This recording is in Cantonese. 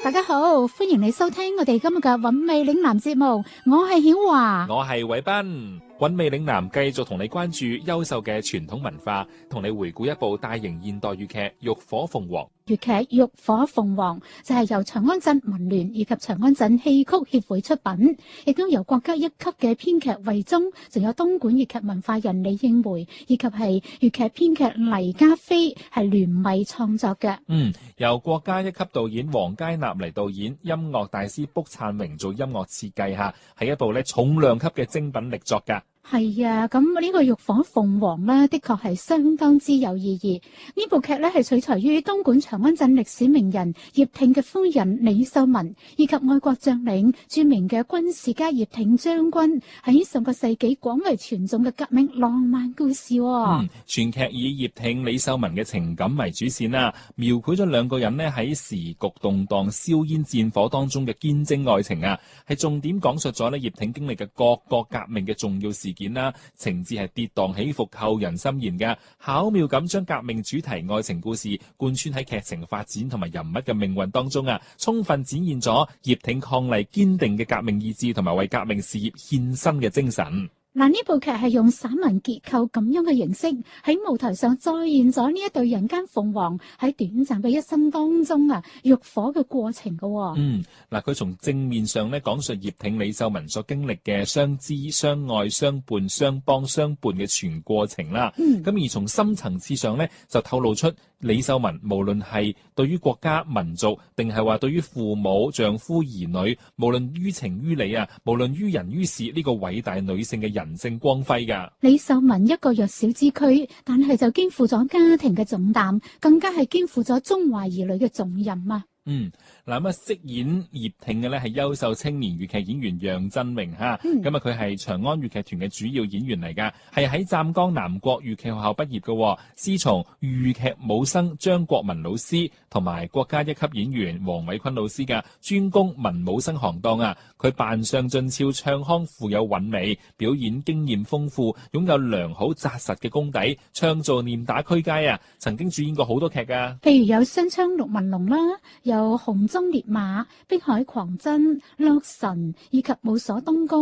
大家好，歡迎你收聽我哋今日嘅韻味嶺南節目，我係曉華， 我係偉斌。韻味嶺南繼續同你關注優秀嘅傳統文化，同你回顧一部大型現代粵劇《浴火鳳凰》。 粵劇《浴火鳳凰》就係由長安鎮文聯以及長安鎮戲曲協會出品，亦都由國家一級嘅編劇惠宗，仲有東莞粵劇文化人李應梅以及係粵劇編劇黎家飛係聯袂創作嘅。 由國家一級導演黃佳納嚟導演，音樂大師卜燦榮做音樂設計下，係一部重量級嘅精品力作㗎。 係啊，咁呢個浴火鳳凰呢，的確係相當之有意義。呢部劇呢係取材於東莞長安鎮歷史名人葉挺嘅夫人李秀文，以及愛國將領著名嘅軍事家葉挺將軍喺上個世紀廣為傳頌嘅革命浪漫故事。 全劇以葉挺、李秀文嘅情感為主線啦，描繪咗兩個人呢喺時局動盪、硝煙戰火當中嘅堅貞愛情啊，係重點講述咗葉挺經歷嘅各個革命嘅重要事件啦，情節係跌宕起伏、扣人心弦嘅，巧妙咁將革命主題愛情故事貫穿喺劇情發展同埋人物嘅命運當中啊，充分展現咗葉挺抗勵堅定嘅革命意志同埋為革命事業獻身嘅精神。 嗱，呢部劇係用散文結構咁樣嘅形式喺舞台上再現咗呢一對人間鳳凰喺短暫嘅一生當中浴火嘅過程噶。 佢從正面上講述葉挺、李秀文所經歷嘅相知、相愛、相伴、相幫、相伴嘅全過程啦。而從深層次上就透露出李秀文無論係對於國家民族，定係話對於父母、丈夫、兒女，無論於情於理無論於人於事，呢個偉大女性嘅人性光輝噶。 李秀文一個弱小之軀，但係就肩負咗家庭嘅重擔，更加係肩負咗中華兒女嘅重任啊！ 飾演葉挺嘅係優秀青年粵劇演員楊振榮吓，佢係長安粵劇團嘅主要演員嚟噶，係喺湛江南國粵劇學校畢業嘅，師從豫劇武生張國民老師同埋國家一級演員黃偉坤老師嘅，專攻文武生行當啊！佢扮相俊俏，唱腔富有韻味，表演經驗豐富，擁有良好紮實嘅功底，唱做念打俱佳啊！曾經主演過好多劇噶， 譬如有雙槍陸文龍啦，有紅鬃烈馬、碧海狂真、洛神以及武鎖東江。